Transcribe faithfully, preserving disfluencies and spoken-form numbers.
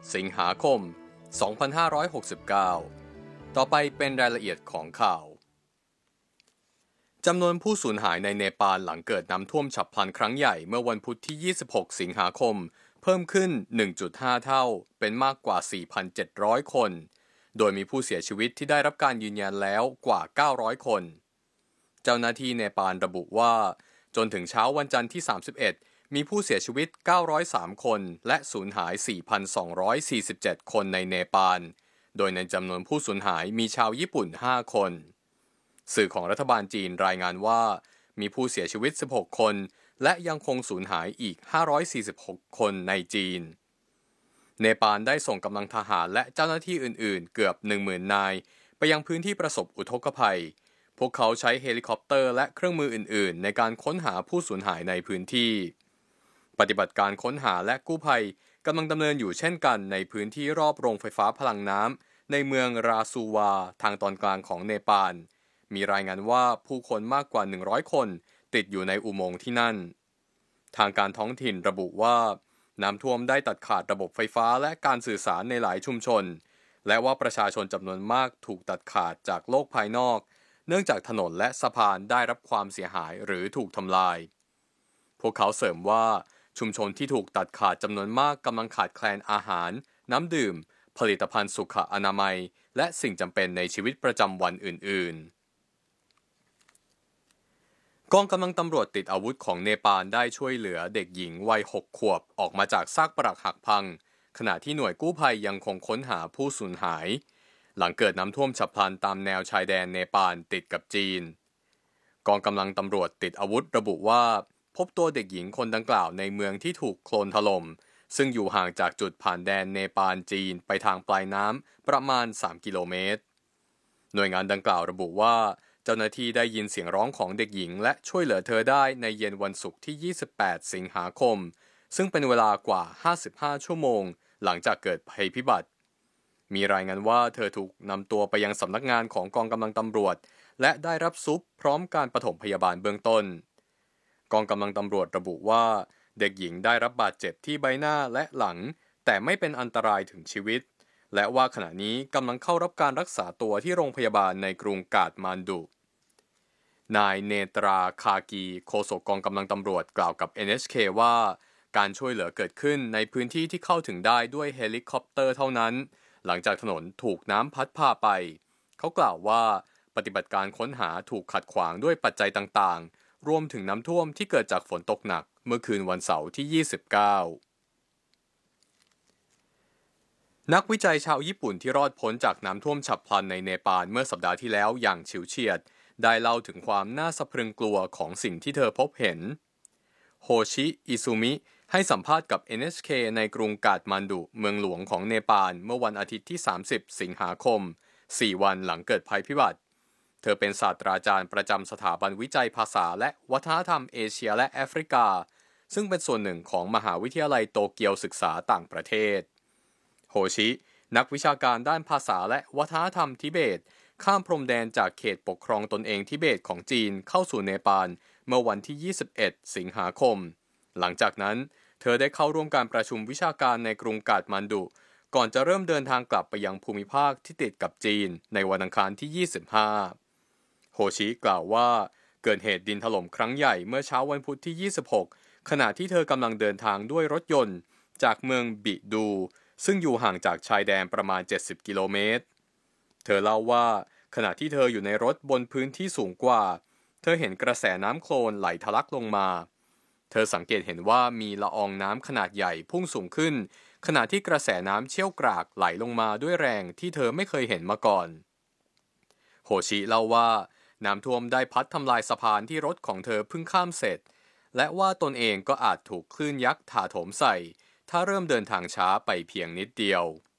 สิงหาคม สองพันห้าร้อยหกสิบเก้า ต่อไปเป็นรายละเอียดของข่าวจำนวนผู้สูญหายในเนปาลหลังเกิดน้ำท่วมฉับพลันครั้งใหญ่เมื่อวันพุธที่ ยี่สิบหก สิงหาคมเพิ่มขึ้น หนึ่งจุดห้า เท่าเป็นมากกว่า สี่พันเจ็ดร้อย คนโดยมีผู้เสียชีวิตที่ได้รับการยืนยันแล้วกว่า เก้าร้อย คนเจ้าหน้าที่เนปาลระบุว่าจนถึงเช้าวันจันทร์ที่ สามสิบเอ็ด มีผู้เสียชีวิต เก้าร้อยสาม คนและสูญหาย สี่พันสองร้อยสี่สิบเจ็ด คนในเนปาลโดยในจำนวนผู้สูญหายมีชาวญี่ปุ่น ห้า คนสื่อของรัฐบาลจีนรายงานว่ามีผู้เสียชีวิต สิบหก คนและยังคงสูญหายอีก ห้าร้อยสี่สิบหก คนในจีนเนปาลได้ส่งกำลังทหารและเจ้าหน้าที่อื่นๆเกือบ หนึ่งหมื่น นายไปยังพื้นที่ประสบอุทกภัยพวกเขาใช้เฮลิคอปเตอร์และเครื่องมืออื่นๆในการค้นหาผู้สูญหายในพื้นที่ปฏิบัติการค้นหาและกู้ภัยกำลังดำเนินอยู่เช่นกันในพื้นที่รอบโรงไฟฟ้าพลังน้ำในเมืองราซูวาทางตอนกลางของเนปาลมีรายงานว่าผู้คนมากกว่า หนึ่งร้อย คนติดอยู่ในอุโมงค์ที่นั่นทางการท้องถิ่นระบุว่าน้ำท่วมได้ตัดขาดระบบไฟฟ้าและการสื่อสารในหลายชุมชนและว่าประชาชนจำนวนมากถูกตัดขาดจากโลกภายนอกเนื่องจากถนนและสะพานได้รับความเสียหายหรือถูกทำลายพวกเขาเสริมว่าชุมชนที่ถูกตัดขาดจำนวนมากกำลังขาดแคลนอาหารน้ำดื่มผลิตภัณฑ์สุขอนามัยและสิ่งจำเป็นในชีวิตประจำวันอื่นๆกองกำลังตำรวจติดอาวุธของเนปาลได้ช่วยเหลือเด็กหญิงวัยหกขวบออกมาจากซากปรักหักพังขณะที่หน่วยกู้ภัยยังคงค้นหาผู้สูญหายหลังเกิดน้ำท่วมฉับพลันตามแนวชายแดนเนปาลติดกับจีนกองกำลังตำรวจติดอาวุธระบุว่าพบตัวเด็กหญิงคนดังกล่าวในเมืองที่ถูกโคลนถล่มซึ่งอยู่ห่างจากจุดผ่านแดนเนปาลจีนไปทางปลายน้ำประมาณสามกิโลเมตรหน่วยงานดังกล่าวระบุว่าเจ้าหน้าที่ได้ยินเสียงร้องของเด็กหญิงและช่วยเหลือเธอได้ในเย็นวันศุกร์ที่ ยี่สิบแปด สิงหาคมซึ่งเป็นเวลากว่าห้าสิบห้าชั่วโมงหลังจากเกิดภัยพิบัติมีรายงานว่าเธอถูกนำตัวไปยังสำนักงานของกองกำลังตำรวจและได้รับซุปพร้อมการปฐมพยาบาลเบื้องต้นกองกำลังตำรวจระบุว่าเด็กหญิงได้รับบาดเจ็บที่ใบหน้าและหลังแต่ไม่เป็นอันตรายถึงชีวิตและว่าขณะนี้กำลังเข้ารับการรักษาตัวที่โรงพยาบาลในกรุงกาฐมานดุนายเนตราคากีโฆษกกองกำลังตำรวจกล่าวกับ เอ็น เอช เค ว่าการช่วยเหลือเกิดขึ้นในพื้นที่ที่เข้าถึงได้ด้วยเฮลิคอปเตอร์เท่านั้นหลังจากถนนถูกน้ำพัดพาไปเขากล่าวว่าปฏิบัติการค้นหาถูกขัดขวางด้วยปัจจัยต่างๆรวมถึงน้ำท่วมที่เกิดจากฝนตกหนักเมื่อคืนวันเสาร์ที่ ยี่สิบเก้า นักวิจัยชาวญี่ปุ่นที่รอดพ้นจากน้ำท่วมฉับพลันในเนปาลเมื่อสัปดาห์ที่แล้วอย่างฉิวเฉียดได้เล่าถึงความน่าสะพรึงกลัวของสิ่งที่เธอพบเห็นโฮชิอิซุมิให้สัมภาษณ์กับ เอ็น เอช เค ในกรุงกาฐมานดุเมืองหลวงของเนปาลเมื่อวันอาทิตย์ที่ สามสิบ สิงหาคม สี่ วันหลังเกิดภัยพิบัติเธอเป็นศาสตราจารย์ประจำสถาบันวิจัยภาษาและวัฒนธรรมเอเชียและแอฟริกาซึ่งเป็นส่วนหนึ่งของมหาวิทยาลัยโตเกียวศึกษาต่างประเทศโฮชินักวิชาการด้านภาษาและวัฒนธรรมทิเบตข้ามพรมแดนจากเขตปกครองตนเองทิเบตของจีนเข้าสู่เนปาลเมื่อวันที่ ยี่สิบเอ็ด สิงหาคมหลังจากนั้นเธอได้เข้าร่วมการประชุมวิชาการในกรุงกาฐมานดุก่อนจะเริ่มเดินทางกลับไปยังภูมิภาคที่ติดกับจีนในวันอังคารที่ ยี่สิบห้า โฮชิกล่าวว่าเกิดเหตุดินถล่มครั้งใหญ่เมื่อเช้าวันพุธที่ ยี่สิบหก ขณะที่เธอกำลังเดินทางด้วยรถยนต์จากเมืองบิดูซึ่งอยู่ห่างจากชายแดนประมาณ เจ็ดสิบ กิโลเมตรเธอเล่าว่าขณะที่เธออยู่ในรถบนพื้นที่สูงกว่าเธอเห็นกระแสน้ำโคลนไหลทะลักลงมาเธอสังเกตเห็นว่ามีละอองน้ำขนาดใหญ่พุ่งสูงขึ้นขณะที่กระแสน้ำเชี่ยวกรากไหลลงมาด้วยแรงที่เธอไม่เคยเห็นมาก่อนโฮชิเล่าว่าน้ำท่วมได้พัดทำลายสะพานที่รถของเธอเพิ่งข้ามเสร็จและว่าตนเองก็อาจถูกคลื่นยักษ์ถาโถมใส่ถ้าเริ่มเดินทางช้าไปเพียงนิดเดียว